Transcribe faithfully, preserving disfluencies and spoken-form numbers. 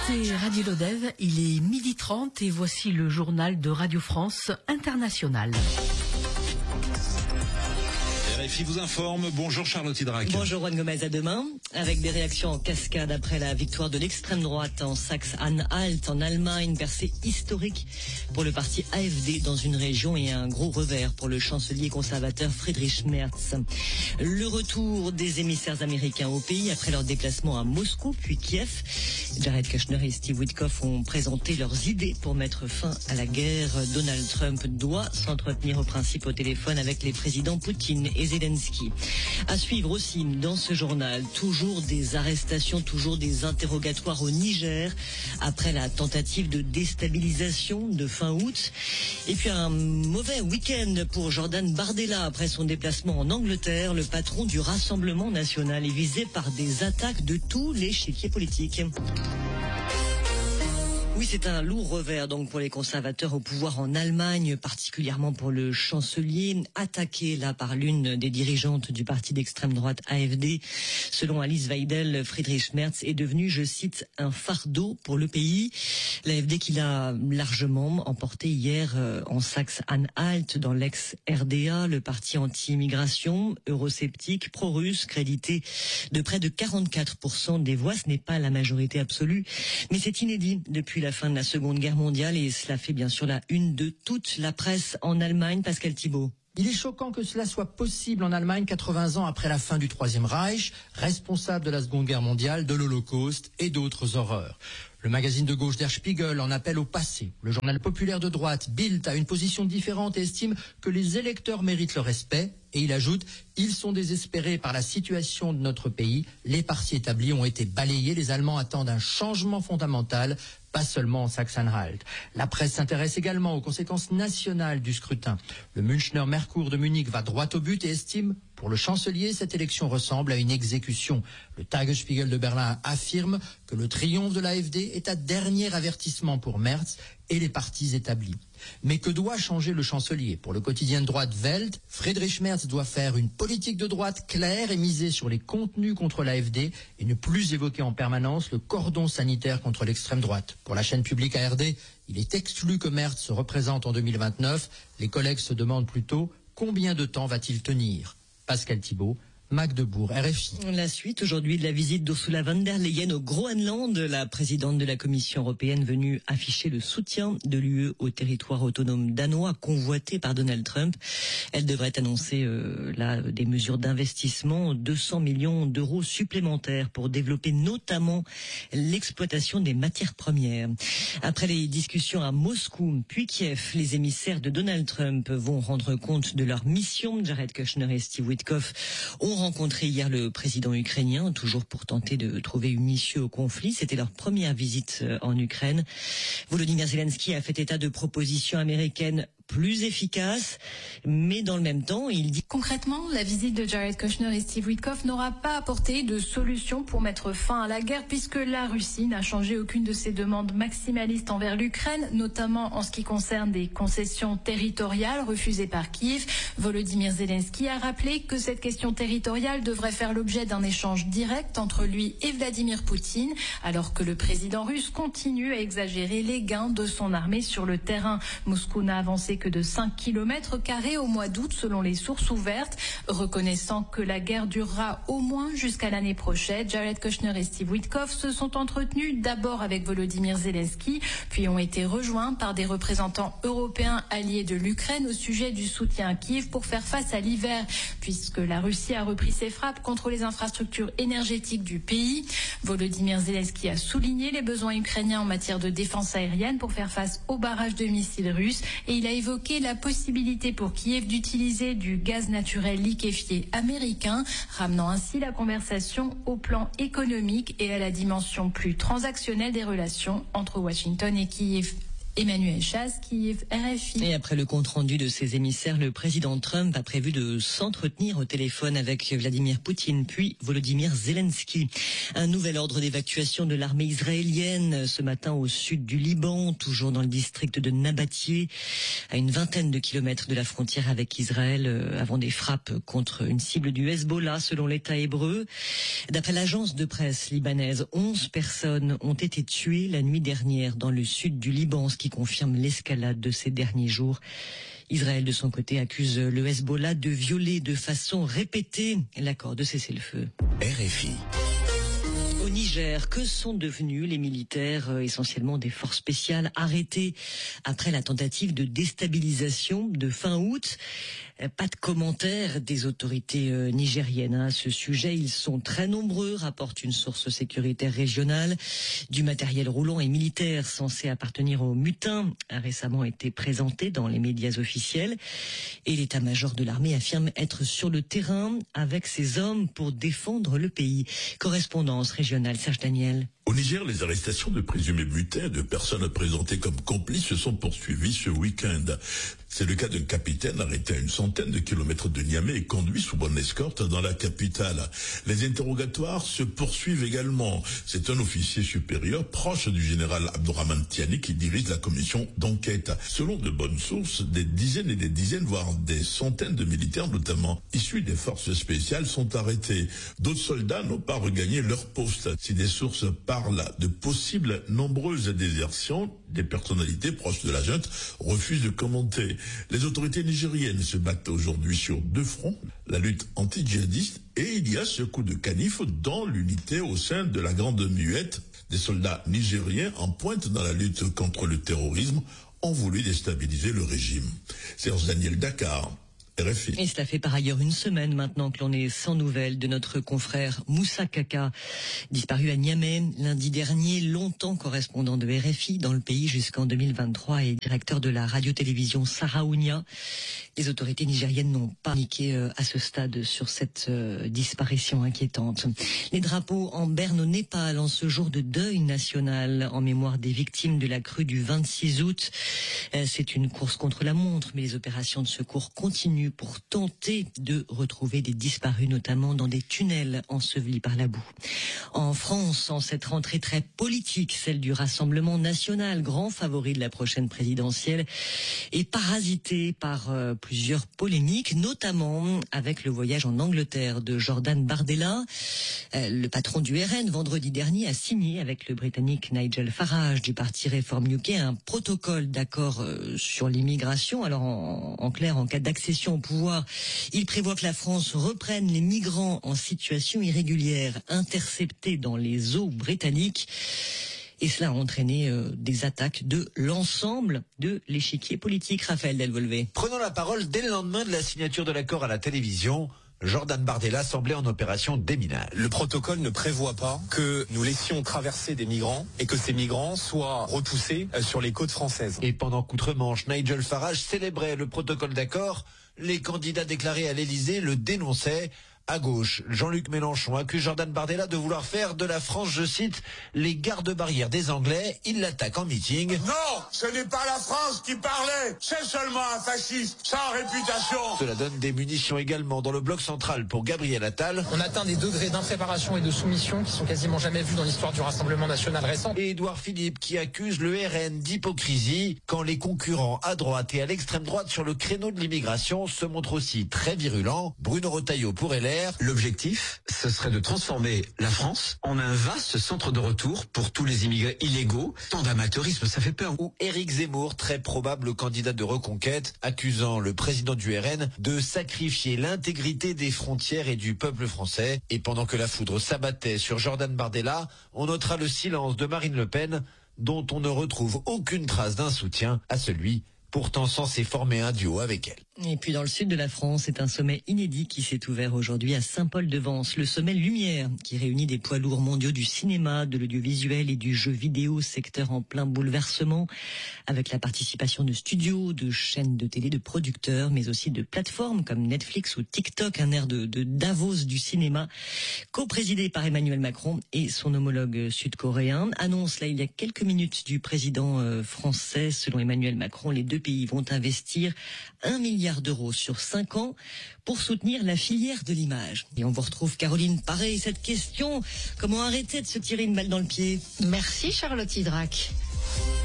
écoutez Radio Lodève, il est midi trente et voici le journal de Radio France Internationale. R F I vous informe. Bonjour Charlotte Hydrac. Bonjour Juan Gomez, à demain. Avec des réactions en cascade après la victoire de l'extrême droite en Saxe-Anhalt en Allemagne, percée historique pour le parti A F D dans une région et un gros revers pour le chancelier conservateur Friedrich Merz. Le retour des émissaires américains au pays après leur déplacement à Moscou puis Kiev. Jared Kushner et Steve Witkoff ont présenté leurs idées pour mettre fin à la guerre. Donald Trump doit s'entretenir au principe au téléphone avec les présidents Poutine et Zelensky. À suivre aussi dans ce journal, toujours des arrestations, toujours des interrogatoires au Niger après la tentative de déstabilisation de fin août. Et puis un mauvais week-end pour Jordan Bardella après son déplacement en Angleterre. Le patron du Rassemblement national est visé par des attaques de tous les chiquiers politiques. Oui, c'est un lourd revers donc pour les conservateurs au pouvoir en Allemagne, particulièrement pour le chancelier, attaqué là par l'une des dirigeantes du parti d'extrême droite A F D. Selon Alice Weidel, Friedrich Merz est devenu, je cite, un fardeau pour le pays. L'A F D qui l'a largement emporté hier en Saxe-Anhalt dans l'ex-R D A, le parti anti-immigration, eurosceptique, pro-russe, crédité de près de quarante-quatre pour cent des voix. Ce n'est pas la majorité absolue, mais c'est inédit depuis la fin de la Seconde Guerre mondiale et cela fait bien sûr la une de toute la presse en Allemagne. Pascal Thibault. Il est choquant que cela soit possible en Allemagne quatre-vingts ans après la fin du Troisième Reich, responsable de la Seconde Guerre mondiale, de l'Holocauste et d'autres horreurs. Le magazine de gauche Der Spiegel en appelle au passé. Le journal populaire de droite Bild a une position différente et estime que les électeurs méritent le respect. Et il ajoute, ils sont désespérés par la situation de notre pays. Les partis établis ont été balayés. Les Allemands attendent un changement fondamental, pas seulement en Saxe-Anhalt. La presse s'intéresse également aux conséquences nationales du scrutin. Le Münchner Merkur de Munich va droit au but et estime, pour le chancelier, cette élection ressemble à une exécution. Le Tagesspiegel de Berlin affirme que le triomphe de l'A F D est un dernier avertissement pour Merz et les partis établis. Mais que doit changer le chancelier? Pour le quotidien de droite Welt, Friedrich Merz doit faire une politique de droite claire et miser sur les contenus contre l'A F D et ne plus évoquer en permanence le cordon sanitaire contre l'extrême droite. Pour la chaîne publique A R D, il est exclu que Merz se représente en deux mille vingt-neuf. Les collègues se demandent plutôt combien de temps va-t-il tenir? Pascal Thibault, Magdebourg, R F I. La suite aujourd'hui de la visite d'Ursula von der Leyen au Groenland, la présidente de la Commission européenne venue afficher le soutien de l'U E au territoire autonome danois convoité par Donald Trump. Elle devrait annoncer euh, là des mesures d'investissement, deux cents millions d'euros supplémentaires pour développer notamment l'exploitation des matières premières. Après les discussions à Moscou puis Kiev, les émissaires de Donald Trump vont rendre compte de leur mission. Jared Kushner et Steve Witkoff ont rencontré hier le président ukrainien, toujours pour tenter de trouver une issue au conflit. C'était leur première visite en Ukraine. Volodymyr Zelensky a fait état de propositions américaines plus efficace, mais dans le même temps, il dit... Concrètement, la visite de Jared Kushner et Steve Witkoff n'aura pas apporté de solution pour mettre fin à la guerre, puisque la Russie n'a changé aucune de ses demandes maximalistes envers l'Ukraine, notamment en ce qui concerne des concessions territoriales refusées par Kiev. Volodymyr Zelensky a rappelé que cette question territoriale devrait faire l'objet d'un échange direct entre lui et Vladimir Poutine, alors que le président russe continue à exagérer les gains de son armée sur le terrain. Moscou n'a avancé que de cinq kilomètres carrés au mois d'août selon les sources ouvertes, reconnaissant que la guerre durera au moins jusqu'à l'année prochaine. Jared Kushner et Steve Witkoff se sont entretenus d'abord avec Volodymyr Zelensky, puis ont été rejoints par des représentants européens alliés de l'Ukraine au sujet du soutien à Kiev pour faire face à l'hiver, puisque la Russie a repris ses frappes contre les infrastructures énergétiques du pays. Volodymyr Zelensky a souligné les besoins ukrainiens en matière de défense aérienne pour faire face aux barrages de missiles russes et il a évoqué la possibilité pour Kiev d'utiliser du gaz naturel liquéfié américain, ramenant ainsi la conversation au plan économique et à la dimension plus transactionnelle des relations entre Washington et Kiev. Emmanuel Chaz, Kiev, R F I. Et après le compte-rendu de ses émissaires, le président Trump a prévu de s'entretenir au téléphone avec Vladimir Poutine, puis Volodymyr Zelensky. Un nouvel ordre d'évacuation de l'armée israélienne ce matin au sud du Liban, toujours dans le district de Nabatie, à une vingtaine de kilomètres de la frontière avec Israël, avant des frappes contre une cible du Hezbollah, selon l'État hébreu. D'après l'agence de presse libanaise, onze personnes ont été tuées la nuit dernière dans le sud du Liban, ce qui confirme l'escalade de ces derniers jours. Israël, de son côté, accuse le Hezbollah de violer de façon répétée l'accord de cessez-le-feu. R F I. Au Niger, que sont devenus les militaires, euh, essentiellement des forces spéciales, arrêtés après la tentative de déstabilisation de fin août? euh, Pas de commentaires des autorités euh, nigériennes hein, à ce sujet. Ils sont très nombreux, rapporte une source sécuritaire régionale. Du matériel roulant et militaire censé appartenir aux mutins a récemment été présenté dans les médias officiels. Et l'état-major de l'armée affirme être sur le terrain avec ses hommes pour défendre le pays. Correspondance régionale. Serge Daniel. Au Niger, les arrestations de présumés mutins et de personnes présentées comme complices se sont poursuivies ce week-end. C'est le cas d'un capitaine arrêté à une centaine de kilomètres de Niamey et conduit sous bonne escorte dans la capitale. Les interrogatoires se poursuivent également. C'est un officier supérieur proche du général Abdourahmane Tiani qui dirige la commission d'enquête. Selon de bonnes sources, des dizaines et des dizaines, voire des centaines de militaires, notamment issus des forces spéciales, sont arrêtés. D'autres soldats n'ont pas regagné leur poste. Si des sources parlent de possibles nombreuses désertions, des personnalités proches de la junte refusent de commenter. Les autorités nigériennes se battent aujourd'hui sur deux fronts, la lutte anti-djihadiste et il y a ce coup de canif dans l'unité au sein de la Grande Muette. Des soldats nigériens en pointe dans la lutte contre le terrorisme ont voulu déstabiliser le régime. Serge Daniel, Dakar. R F I. Et cela fait par ailleurs une semaine maintenant que l'on est sans nouvelles de notre confrère Moussa Kaka, disparu à Niamey lundi dernier, longtemps correspondant de R F I dans le pays jusqu'en deux mille vingt-trois et directeur de la radio-télévision Sahraounia. Les autorités nigériennes n'ont pas niqué euh, à ce stade sur cette euh, disparition inquiétante. Les drapeaux en berne au Népal en ce jour de deuil national en mémoire des victimes de la crue du vingt-six août. Euh, c'est une course contre la montre, mais les opérations de secours continuent pour tenter de retrouver des disparus, notamment dans des tunnels ensevelis par la boue. En France, en cette rentrée très politique, celle du Rassemblement national, grand favori de la prochaine présidentielle, est parasitée par euh, plusieurs polémiques, notamment avec le voyage en Angleterre de Jordan Bardella. Euh, le patron du R N, vendredi dernier, a signé avec le Britannique Nigel Farage du parti Reform U K un protocole d'accord euh, sur l'immigration. Alors, en, en clair, en cas d'accession au pouvoir, il prévoit que la France reprenne les migrants en situation irrégulière interceptés dans les eaux britanniques. Et cela a entraîné euh, des attaques de l'ensemble de l'échiquier politique. Raphaël Delvolvé. Prenant la parole dès le lendemain de la signature de l'accord à la télévision, Jordan Bardella semblait en opération déminage. Le protocole ne prévoit pas que nous laissions traverser des migrants et que ces migrants soient repoussés sur les côtes françaises. Et pendant qu'outre-Manche, Nigel Farage célébrait le protocole d'accord, les candidats déclarés à l'Elysée le dénonçaient. À gauche, Jean-Luc Mélenchon accuse Jordan Bardella de vouloir faire de la France, je cite, les gardes-barrières des Anglais. Il l'attaque en meeting. Non, ce n'est pas la France qui parlait, c'est seulement un fasciste sans réputation. Cela donne des munitions également dans le bloc central pour Gabriel Attal. On atteint des degrés d'impréparation et de soumission qui sont quasiment jamais vus dans l'histoire du Rassemblement national récent. Et Édouard Philippe qui accuse le R N d'hypocrisie quand les concurrents à droite et à l'extrême droite sur le créneau de l'immigration se montrent aussi très virulents. Bruno Retailleau pour L R. L'objectif, ce serait de transformer la France en un vaste centre de retour pour tous les immigrés illégaux. Tant d'amateurisme, ça fait peur. Ou Éric Zemmour, très probable candidat de reconquête, accusant le président du R N de sacrifier l'intégrité des frontières et du peuple français. Et pendant que la foudre s'abattait sur Jordan Bardella, on notera le silence de Marine Le Pen, dont on ne retrouve aucune trace d'un soutien à celui pourtant censé former un duo avec elle. Et puis dans le sud de la France, c'est un sommet inédit qui s'est ouvert aujourd'hui à Saint-Paul-de-Vence, le sommet Lumière, qui réunit des poids lourds mondiaux du cinéma, de l'audiovisuel et du jeu vidéo, secteur en plein bouleversement, avec la participation de studios, de chaînes de télé, de producteurs, mais aussi de plateformes comme Netflix ou TikTok, un air de, de Davos du cinéma, co-présidé par Emmanuel Macron et son homologue sud-coréen. Annonce là il y a quelques minutes du président euh, français. Selon Emmanuel Macron, les deux pays vont investir un milliard d'euros sur cinq ans pour soutenir la filière de l'image. Et on vous retrouve Caroline Paré. Cette question, comment arrêter de se tirer une balle dans le pied? Merci Charlotte Hydrac.